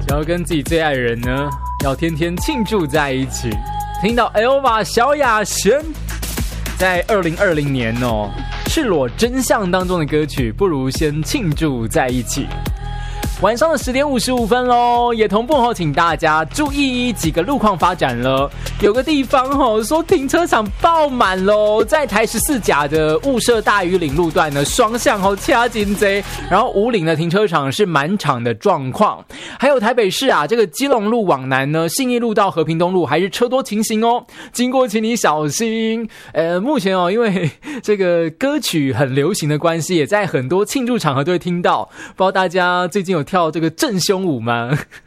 想要跟自己最爱的人呢，要天天庆祝在一起。听到 Elva 萧亚轩在2020年赤裸真相当中的歌曲，不如先庆祝在一起。晚上的10点55分咯，也同步请大家注意几个路况发展了。有个地方说停车场爆满咯，在台14甲的雾社大屿岭路段呢，双向掐紧贼，然后五岭的停车场是满场的状况。还有台北市这个基隆路往南呢，信义路到和平东路还是车多情形哦，经过请你小心。目前因为这个歌曲很流行的关系，也在很多庆祝场合都会听到，不知道大家最近有跳这个正胸舞吗？